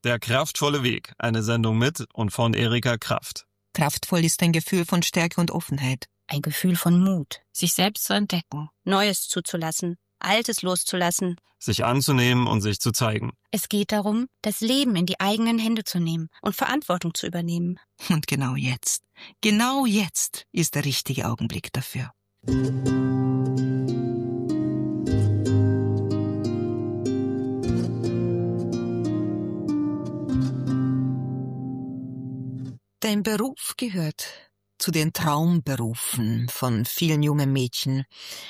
Der kraftvolle Weg, eine Sendung mit und von Erika Kraft. Kraftvoll ist ein Gefühl von Stärke und Offenheit. Ein Gefühl von Mut, sich selbst zu entdecken, Neues zuzulassen, Altes loszulassen. Sich anzunehmen und sich zu zeigen. Es geht darum, das Leben in die eigenen Hände zu nehmen und Verantwortung zu übernehmen. Und genau jetzt ist der richtige Augenblick dafür. Dein Beruf gehört zu den Traumberufen von vielen jungen Mädchen.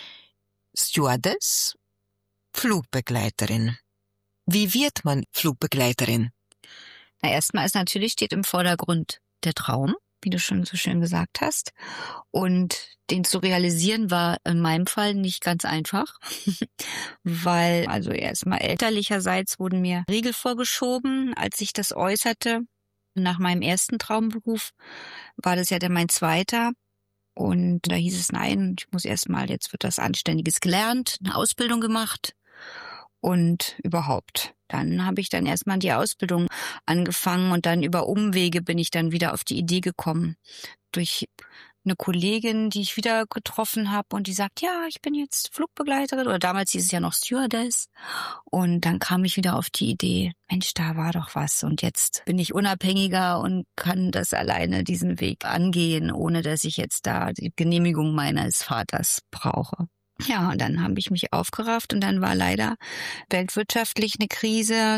Stewardess, Flugbegleiterin. Wie wird man Flugbegleiterin? Erstmal steht im Vordergrund der Traum, wie du schon so schön gesagt hast. Und den zu realisieren war in meinem Fall nicht ganz einfach, weil erstmal elterlicherseits wurden mir Riegel vorgeschoben, als ich das äußerte. Nach meinem ersten Traumberuf war das ja dann mein zweiter. Und da hieß es, nein, ich muss jetzt wird was Anständiges gelernt, eine Ausbildung gemacht und überhaupt. Dann habe ich dann erstmal die Ausbildung angefangen und dann über Umwege bin ich dann wieder auf die Idee gekommen. Durch eine Kollegin, die ich wieder getroffen habe und die sagt, ja, ich bin jetzt Flugbegleiterin oder damals hieß es ja noch Stewardess. Und dann kam ich wieder auf die Idee, Mensch, da war doch was und jetzt bin ich unabhängiger und kann das alleine diesen Weg angehen, ohne dass ich jetzt da die Genehmigung meines Vaters brauche. Ja, und dann habe ich mich aufgerafft und dann war leider weltwirtschaftlich eine Krise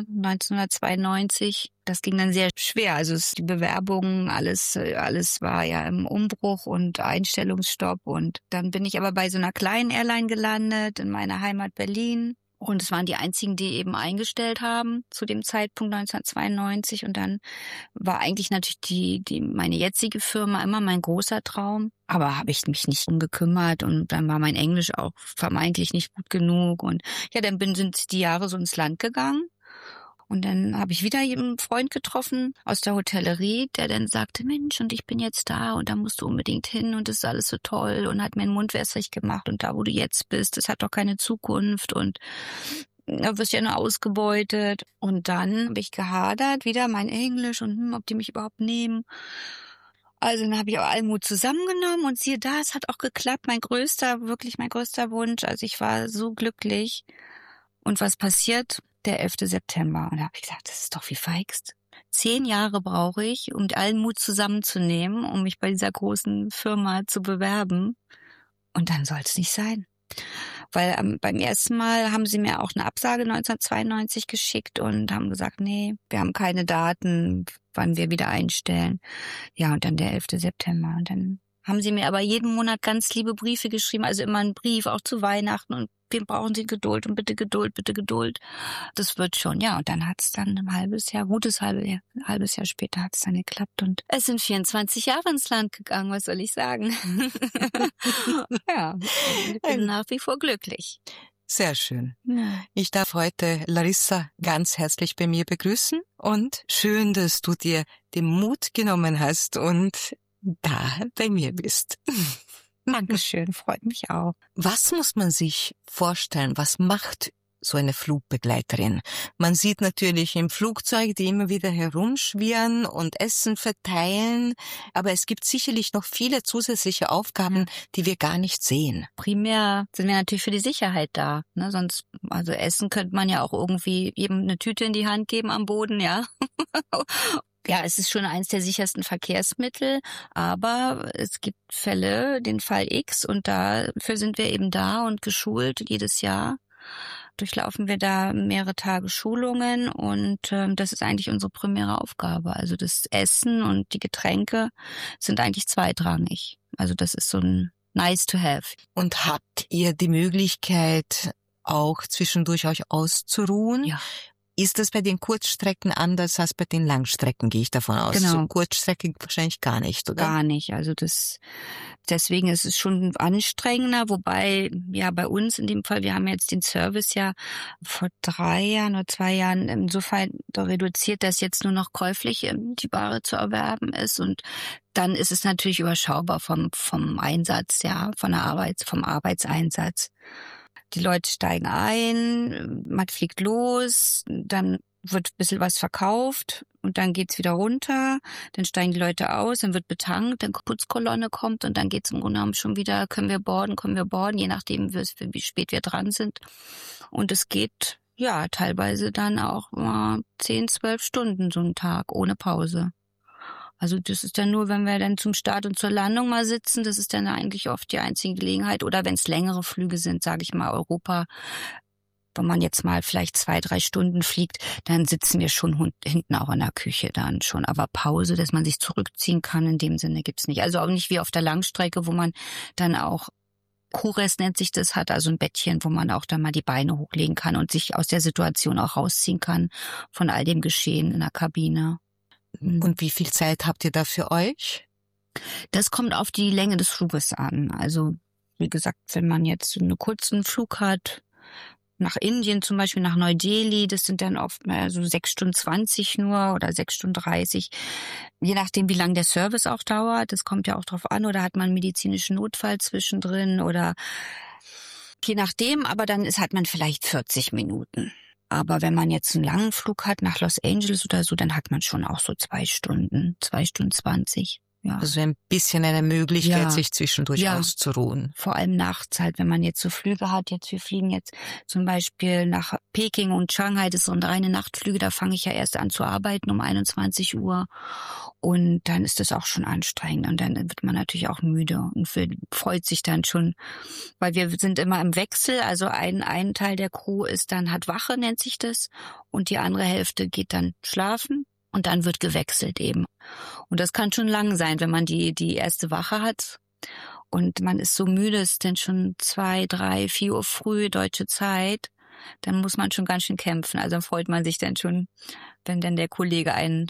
1992. Das ging dann sehr schwer. Also die Bewerbungen, alles war ja im Umbruch und Einstellungsstopp. Und dann bin ich aber bei so einer kleinen Airline gelandet in meiner Heimat Berlin. Und es waren die einzigen, die eben eingestellt haben zu dem Zeitpunkt 1992. Und dann war eigentlich natürlich meine jetzige Firma immer mein großer Traum. Aber habe ich mich nicht gekümmert und dann war mein Englisch auch vermeintlich nicht gut genug. Und ja, dann sind die Jahre so ins Land gegangen. Und dann habe ich wieder einen Freund getroffen aus der Hotellerie, der dann sagte, Mensch, und ich bin jetzt da und da musst du unbedingt hin und das ist alles so toll und hat mir den Mund wässrig gemacht und da, wo du jetzt bist, das hat doch keine Zukunft und da wirst du ja nur ausgebeutet. Und dann habe ich gehadert, wieder mein Englisch und ob die mich überhaupt nehmen. Also dann habe ich auch allen Mut zusammengenommen und siehe da, es hat auch geklappt, mein größter Wunsch. Also ich war so glücklich. Und was passiert? Der 11. September. Und da habe ich gesagt, das ist doch wie verhext. 10 Jahre brauche ich, um allen Mut zusammenzunehmen, um mich bei dieser großen Firma zu bewerben. Und dann soll es nicht sein. Weil beim ersten Mal haben sie mir auch eine Absage 1992 geschickt und haben gesagt, nee, wir haben keine Daten, wann wir wieder einstellen. Ja, und dann der 11. September. Und dann haben sie mir aber jeden Monat ganz liebe Briefe geschrieben, also immer einen Brief, auch zu Weihnachten und wir brauchen Sie Geduld und bitte Geduld, bitte Geduld. Das wird schon, ja. Und dann hat es dann ein halbes Jahr später hat es dann geklappt und es sind 24 Jahre ins Land gegangen, was soll ich sagen? Ja, ich bin nach wie vor glücklich. Sehr schön. Ich darf heute Larissa ganz herzlich bei mir begrüßen und schön, dass du dir den Mut genommen hast und da bei mir bist. Dankeschön, freut mich auch. Was muss man sich vorstellen? Was macht so eine Flugbegleiterin? Man sieht natürlich im Flugzeug, die immer wieder herumschwirren und Essen verteilen, aber es gibt sicherlich noch viele zusätzliche Aufgaben, die wir gar nicht sehen. Primär sind wir natürlich für die Sicherheit da, ne? Sonst, also Essen könnte man ja auch irgendwie jedem eine Tüte in die Hand geben am Boden, ja. Ja, es ist schon eines der sichersten Verkehrsmittel, aber es gibt Fälle, den Fall X, und dafür sind wir eben da und geschult jedes Jahr. Durchlaufen wir da mehrere Tage Schulungen und das ist eigentlich unsere primäre Aufgabe. Also das Essen und die Getränke sind eigentlich zweitrangig. Also das ist so ein nice to have. Und habt ihr die Möglichkeit, auch zwischendurch euch auszuruhen? Ja. Ist das bei den Kurzstrecken anders als bei den Langstrecken, gehe ich davon aus? Genau. So Kurzstrecke wahrscheinlich gar nicht, oder? Gar nicht. Also deswegen ist es schon anstrengender, wobei, ja, bei uns in dem Fall, wir haben jetzt den Service ja vor 3 Jahren oder 2 Jahren insofern reduziert, dass jetzt nur noch käuflich die Ware zu erwerben ist und dann ist es natürlich überschaubar vom Einsatz, ja, vom Arbeitseinsatz. Die Leute steigen ein, man fliegt los, dann wird ein bisschen was verkauft und dann geht's wieder runter, dann steigen die Leute aus, dann wird betankt, dann Putzkolonne kommt und dann geht's im Grunde genommen schon wieder, können wir boarden, je nachdem, wie spät wir dran sind. Und es geht ja teilweise dann auch mal 10, 12 Stunden so ein Tag ohne Pause. Also das ist dann nur, wenn wir dann zum Start und zur Landung mal sitzen, das ist dann eigentlich oft die einzige Gelegenheit. Oder wenn es längere Flüge sind, sage ich mal, Europa, wenn man jetzt mal vielleicht 2, 3 Stunden fliegt, dann sitzen wir schon hinten auch in der Küche dann schon. Aber Pause, dass man sich zurückziehen kann, in dem Sinne gibt's nicht. Also auch nicht wie auf der Langstrecke, wo man dann auch Kures nennt sich das, hat also ein Bettchen, wo man auch dann mal die Beine hochlegen kann und sich aus der Situation auch rausziehen kann von all dem Geschehen in der Kabine. Und wie viel Zeit habt ihr da für euch? Das kommt auf die Länge des Fluges an. Also wie gesagt, wenn man jetzt einen kurzen Flug hat, nach Indien zum Beispiel, nach Neu-Delhi, das sind dann oft so 6:20 Stunden nur oder 6:30 Stunden. Je nachdem, wie lang der Service auch dauert, das kommt ja auch drauf an, oder hat man einen medizinischen Notfall zwischendrin oder je nachdem, aber dann hat man vielleicht 40 Minuten. Aber wenn man jetzt einen langen Flug hat nach Los Angeles oder so, dann hat man schon auch so 2 Stunden, 2:20 Stunden. Ja. Also ein bisschen eine Möglichkeit, sich zwischendurch auszuruhen. Vor allem nachts halt, wenn man jetzt so Flüge hat. Wir fliegen jetzt zum Beispiel nach Peking und Shanghai, das sind reine Nachtflüge, da fange ich ja erst an zu arbeiten um 21 Uhr. Und dann ist das auch schon anstrengend und dann wird man natürlich auch müde und freut sich dann schon, weil wir sind immer im Wechsel. Also ein Teil der Crew hat Wache, nennt sich das, und die andere Hälfte geht dann schlafen. Und dann wird gewechselt eben. Und das kann schon lang sein, wenn man die erste Wache hat. Und man ist so müde, es ist dann schon 2, 3, 4 Uhr früh, deutsche Zeit. Dann muss man schon ganz schön kämpfen. Also freut man sich dann schon, wenn dann der Kollege einen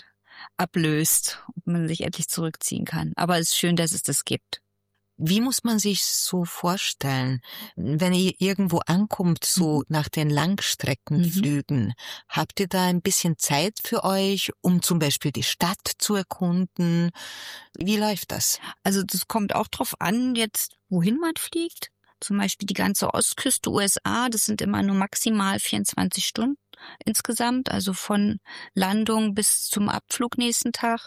ablöst und man sich endlich zurückziehen kann. Aber es ist schön, dass es das gibt. Wie muss man sich so vorstellen, wenn ihr irgendwo ankommt, so nach den Langstreckenflügen? Habt ihr da ein bisschen Zeit für euch, um zum Beispiel die Stadt zu erkunden? Wie läuft das? Also das kommt auch drauf an, jetzt wohin man fliegt. Zum Beispiel die ganze Ostküste USA, das sind immer nur maximal 24 Stunden insgesamt, also von Landung bis zum Abflug nächsten Tag.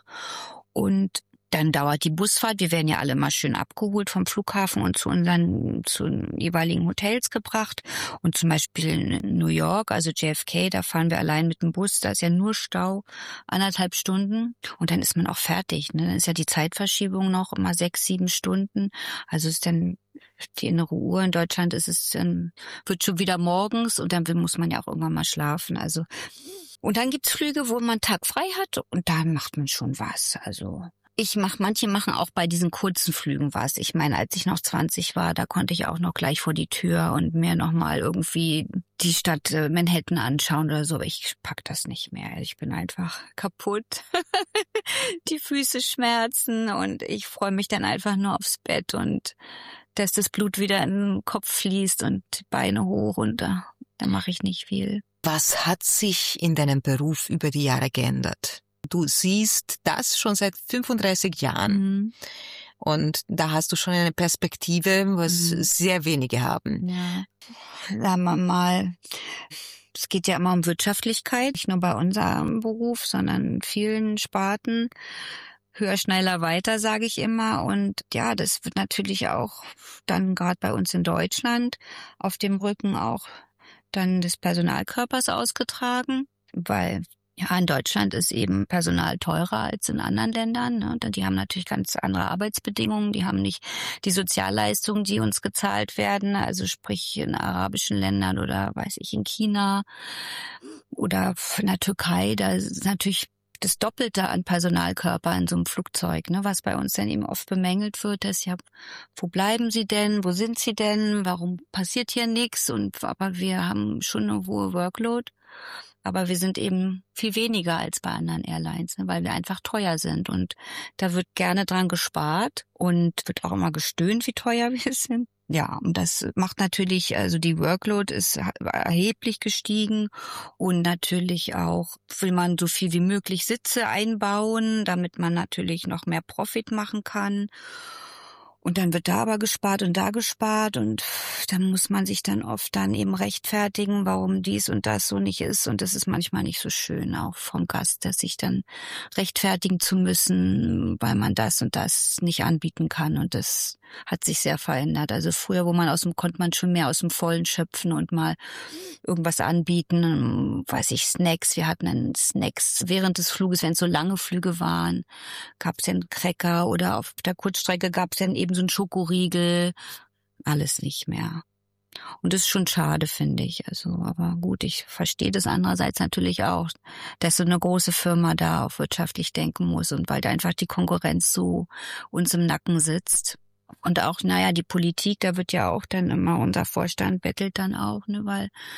Und dann dauert die Busfahrt. Wir werden ja alle mal schön abgeholt vom Flughafen und zu jeweiligen Hotels gebracht. Und zum Beispiel in New York, also JFK, da fahren wir allein mit dem Bus. Da ist ja nur Stau, 1,5 Stunden. Und dann ist man auch fertig. Ne? Dann ist ja die Zeitverschiebung noch immer 6, 7 Stunden. Also ist dann die innere Uhr. In Deutschland wird schon wieder morgens und dann muss man ja auch irgendwann mal schlafen. Also und dann gibt's Flüge, wo man einen Tag frei hat und da macht man schon was. Also manche machen auch bei diesen kurzen Flügen was. Ich meine, als ich noch 20 war, da konnte ich auch noch gleich vor die Tür und mir nochmal irgendwie die Stadt Manhattan anschauen oder so. Aber ich pack das nicht mehr. Ich bin einfach kaputt. Die Füße schmerzen und ich freue mich dann einfach nur aufs Bett und dass das Blut wieder in den Kopf fließt und die Beine hoch und da mache ich nicht viel. Was hat sich in deinem Beruf über die Jahre geändert? Du siehst das schon seit 35 Jahren. Und da hast du schon eine Perspektive, was sehr wenige haben. Ja, sagen wir mal, es geht ja immer um Wirtschaftlichkeit, nicht nur bei unserem Beruf, sondern in vielen Sparten. Höher, schneller, weiter, sage ich immer. Und ja, das wird natürlich auch dann gerade bei uns in Deutschland auf dem Rücken auch dann des Personalkörpers ausgetragen, weil ja, in Deutschland ist eben Personal teurer als in anderen Ländern. Ne? Die haben natürlich ganz andere Arbeitsbedingungen. Die haben nicht die Sozialleistungen, die uns gezahlt werden. Also sprich in arabischen Ländern oder weiß ich in China oder in der Türkei. Da ist natürlich das Doppelte an Personalkörper in so einem Flugzeug, ne? Was bei uns dann eben oft bemängelt wird, dass ja, wo bleiben sie denn? Wo sind sie denn? Warum passiert hier nichts? Aber wir haben schon eine hohe Workload. Aber wir sind eben viel weniger als bei anderen Airlines, ne, weil wir einfach teuer sind. Und da wird gerne dran gespart und wird auch immer gestöhnt, wie teuer wir sind. Ja, und das macht natürlich, also die Workload ist erheblich gestiegen und natürlich auch will man so viel wie möglich Sitze einbauen, damit man natürlich noch mehr Profit machen kann. Und dann wird da aber gespart und da gespart und dann muss man sich dann oft dann eben rechtfertigen, warum dies und das so nicht ist. Und das ist manchmal nicht so schön, auch vom Gast, dass sich dann rechtfertigen zu müssen, weil man das und das nicht anbieten kann. Und das hat sich sehr verändert. Also früher, konnte man schon mehr aus dem Vollen schöpfen und mal irgendwas anbieten, weiß ich, Snacks. Wir hatten dann Snacks während des Fluges, wenn es so lange Flüge waren, gab es dann Cracker oder auf der Kurzstrecke gab es dann eben so einen Schokoriegel. Alles nicht mehr. Und das ist schon schade, finde ich. Also, aber gut, ich verstehe das andererseits natürlich auch, dass so eine große Firma da auch wirtschaftlich denken muss und weil da einfach die Konkurrenz so uns im Nacken sitzt. Und auch, die Politik, da wird ja auch dann immer, unser Vorstand bettelt dann auch, ne,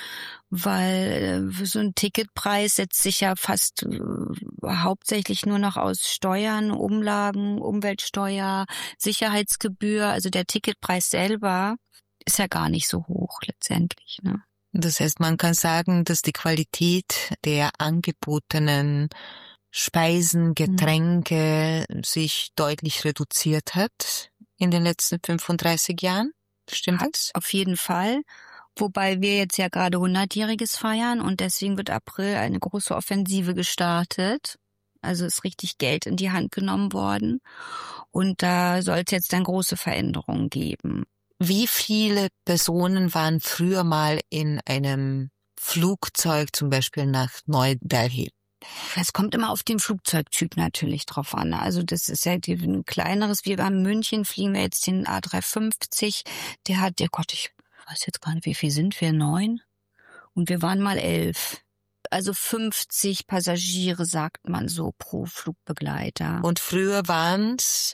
weil so ein Ticketpreis setzt sich ja fast hauptsächlich nur noch aus Steuern, Umlagen, Umweltsteuer, Sicherheitsgebühr. Also der Ticketpreis selber ist ja gar nicht so hoch letztendlich, ne. Das heißt, man kann sagen, dass die Qualität der angebotenen Speisen, Getränke sich deutlich reduziert hat in den letzten 35 Jahren. Stimmt das? Auf jeden Fall. Wobei wir jetzt ja gerade 100-jähriges feiern und deswegen wird April eine große Offensive gestartet. Also ist richtig Geld in die Hand genommen worden. Und da soll es jetzt dann große Veränderungen geben. Wie viele Personen waren früher mal in einem Flugzeug, zum Beispiel nach Neu-Delhi? Es kommt immer auf den Flugzeugtyp natürlich drauf an. Also das ist ja ein kleineres. Wir in München fliegen wir jetzt den A350. Der hat, ich weiß jetzt gar nicht, wie viel sind wir? 9? Und wir waren mal 11. Also 50 Passagiere, sagt man so, pro Flugbegleiter. Und früher waren's?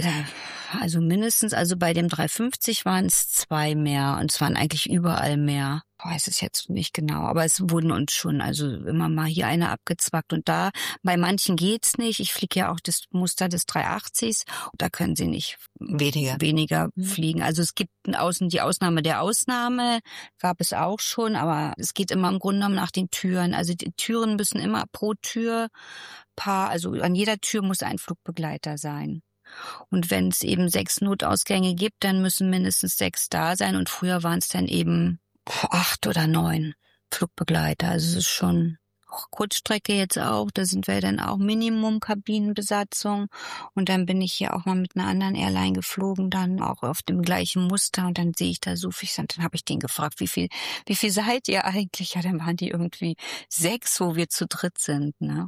Also mindestens, also bei dem 350 waren es 2 mehr und es waren eigentlich überall mehr. Ich weiß es jetzt nicht genau, aber es wurden uns schon also immer mal hier eine abgezwackt und da, bei manchen geht's nicht. Ich fliege ja auch das Muster des 380s und da können sie nicht weniger fliegen. Also es gibt die Ausnahme der Ausnahme, gab es auch schon, aber es geht immer im Grunde genommen nach den Türen. Also die Türen müssen immer pro Tür also an jeder Tür muss ein Flugbegleiter sein. Und wenn es eben 6 Notausgänge gibt, dann müssen mindestens 6 da sein. Und früher waren es dann eben 8 oder 9 Flugbegleiter. Also es ist schon auch Kurzstrecke jetzt auch. Da sind wir dann auch Minimum Kabinenbesatzung. Und dann bin ich hier auch mal mit einer anderen Airline geflogen, dann auch auf dem gleichen Muster. Und dann sehe ich da so viel. Dann habe ich den gefragt, wie viel seid ihr eigentlich? Ja, dann waren die irgendwie 6, wo wir zu dritt sind. Ne?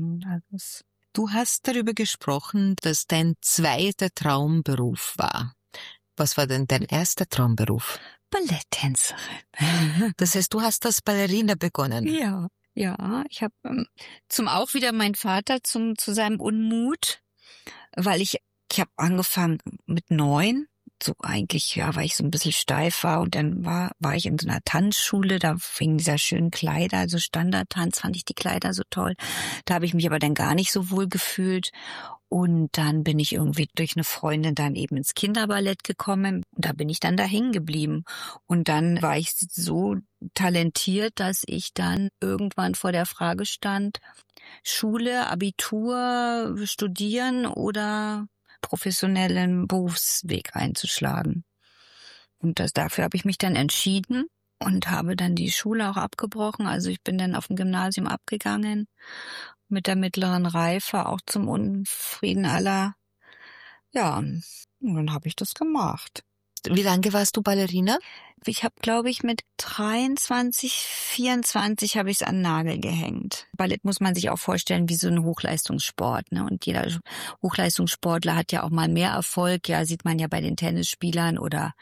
Du hast darüber gesprochen, dass dein zweiter Traumberuf war. Was war denn dein erster Traumberuf? Balletttänzerin. Das heißt, du hast als Ballerina begonnen? Ja. Ich habe auch wieder meinen Vater zu seinem Unmut, weil ich habe angefangen mit 9. So eigentlich, weil ich so ein bisschen steif war und dann war ich in so einer Tanzschule, da wegen dieser schönen Kleider, also Standardtanz fand ich die Kleider so toll. Da habe ich mich aber dann gar nicht so wohl gefühlt und dann bin ich irgendwie durch eine Freundin dann eben ins Kinderballett gekommen und da bin ich dann da hängen geblieben und dann war ich so talentiert, dass ich dann irgendwann vor der Frage stand, Schule, Abitur, studieren oder professionellen Berufsweg einzuschlagen. Und dafür habe ich mich dann entschieden und habe dann die Schule auch abgebrochen. Also ich bin dann auf dem Gymnasium abgegangen mit der mittleren Reife, auch zum Unfrieden aller. Ja, und dann habe ich das gemacht. Wie lange warst du Ballerina? Ich habe, glaube ich, mit 23, 24 habe ich es an den Nagel gehängt. Ballett muss man sich auch vorstellen wie so ein Hochleistungssport, ne? Und jeder Hochleistungssportler hat ja auch mal mehr Erfolg. Ja, sieht man ja bei den Tennisspielern oder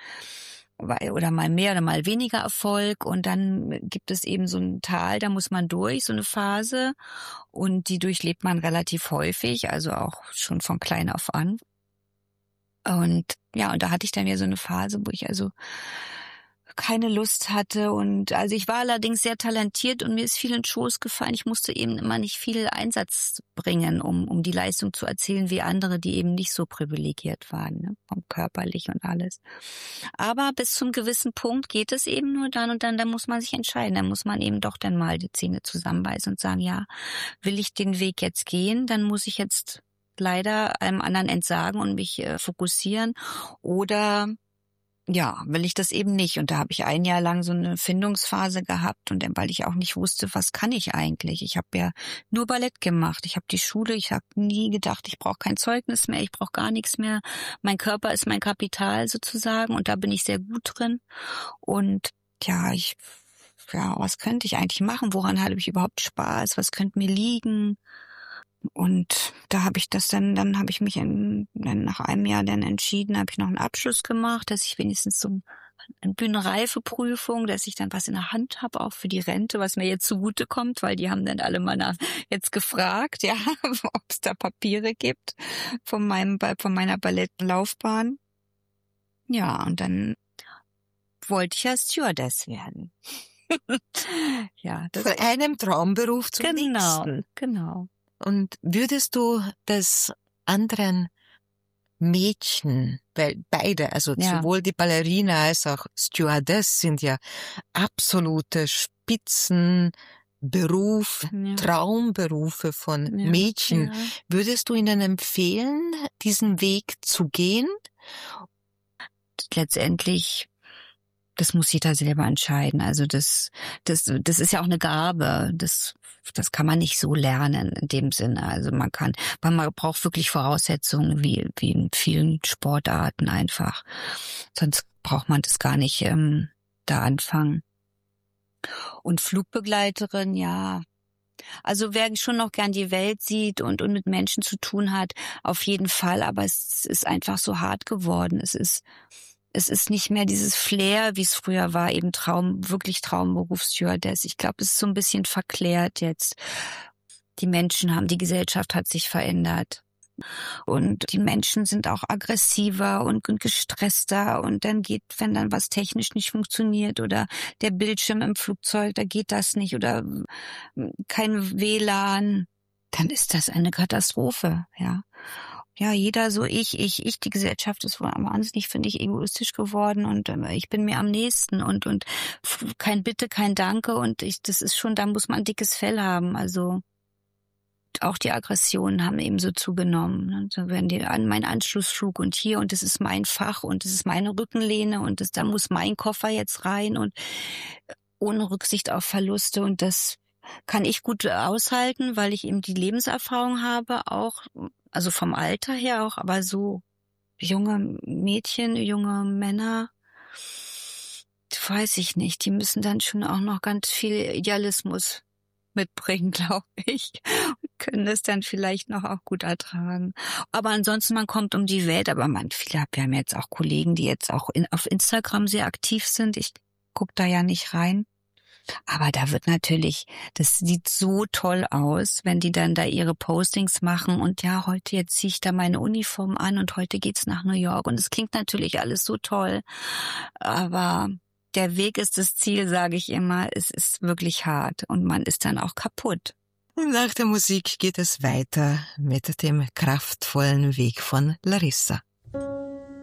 mal mehr oder mal weniger Erfolg. Und dann gibt es eben so ein Tal, da muss man durch, so eine Phase. Und die durchlebt man relativ häufig, also auch schon von klein auf an. Und ja, und da hatte ich dann ja so eine Phase, wo ich also keine Lust hatte und also ich war allerdings sehr talentiert und mir ist viel in den Schoß gefallen. Ich musste eben immer nicht viel Einsatz bringen, um die Leistung zu erzielen wie andere, die eben nicht so privilegiert waren, ne? Vom körperlich und alles. Aber bis zum gewissen Punkt geht es eben nur dann und dann muss man sich entscheiden. Dann muss man eben doch dann mal die Zähne zusammenbeißen und sagen, ja, will ich den Weg jetzt gehen, dann muss ich jetzt leider einem anderen entsagen und mich fokussieren oder ja, will ich das eben nicht. Und da habe ich ein Jahr lang so eine Findungsphase gehabt und dann, weil ich auch nicht wusste, was kann ich eigentlich. Ich habe ja nur Ballett gemacht. Ich habe die Schule, ich habe nie gedacht, ich brauche kein Zeugnis mehr, ich brauche gar nichts mehr. Mein Körper ist mein Kapital sozusagen und da bin ich sehr gut drin. Und ja, was könnte ich eigentlich machen? Woran habe ich überhaupt Spaß? Was könnte mir liegen? Und da habe ich dann habe ich mich nach einem Jahr dann entschieden, habe ich noch einen Abschluss gemacht, dass ich wenigstens so eine Bühnenreifeprüfung, dass ich dann was in der Hand habe, auch für die Rente, was mir jetzt zugutekommt, weil die haben dann alle mal jetzt gefragt, ja, ob es da Papiere gibt von meiner Ballettlaufbahn. Ja, und dann wollte ich ja Stewardess werden. Ja, das von einem Traumberuf zum nächsten. Genau. Und würdest du das anderen Mädchen, weil beide, also sowohl die Ballerina als auch Stewardess sind ja absolute Traumberufe von Mädchen. Ja. Würdest du ihnen empfehlen, diesen Weg zu gehen? Letztendlich, das muss jeder selber entscheiden. Also das ist ja auch eine Gabe. Das kann man nicht so lernen in dem Sinne. Also man braucht wirklich Voraussetzungen wie in vielen Sportarten einfach. Sonst braucht man das gar nicht da anfangen. Und Flugbegleiterin, ja. Also wer schon noch gern die Welt sieht und mit Menschen zu tun hat, auf jeden Fall. Aber es ist einfach so hart geworden. Es ist nicht mehr dieses Flair, wie es früher war, eben wirklich Traumberuf Stewardess. Ich glaube, es ist so ein bisschen verklärt jetzt. Die Gesellschaft hat sich verändert. Und die Menschen sind auch aggressiver und gestresster und wenn dann was technisch nicht funktioniert oder der Bildschirm im Flugzeug, da geht das nicht oder kein WLAN, dann ist das eine Katastrophe, ja. Ja, jeder so die Gesellschaft ist wahnsinnig, finde ich, egoistisch geworden und ich bin mir am nächsten und kein Bitte, kein Danke und das ist schon, da muss man ein dickes Fell haben, also auch die Aggressionen haben eben so zugenommen. Und dann werden mein Anschlussflug und hier und das ist mein Fach und das ist meine Rückenlehne und da muss mein Koffer jetzt rein und ohne Rücksicht auf Verluste und das kann ich gut aushalten, weil ich eben die Lebenserfahrung habe, auch, also vom Alter her auch, aber so junge Mädchen, junge Männer, weiß ich nicht, die müssen dann schon auch noch ganz viel Idealismus mitbringen, glaube ich, und können das dann vielleicht noch auch gut ertragen. Aber ansonsten, man kommt um die Welt, aber wir haben jetzt auch Kollegen, die jetzt auch auf Instagram sehr aktiv sind. Ich gucke da ja nicht rein. Aber da wird natürlich, das sieht so toll aus, wenn die dann da ihre Postings machen und ja, jetzt ziehe ich da meine Uniform an und heute geht's nach New York und es klingt natürlich alles so toll, aber der Weg ist das Ziel, sage ich immer, es ist wirklich hart und man ist dann auch kaputt. Nach der Musik geht es weiter mit dem kraftvollen Weg von Larissa.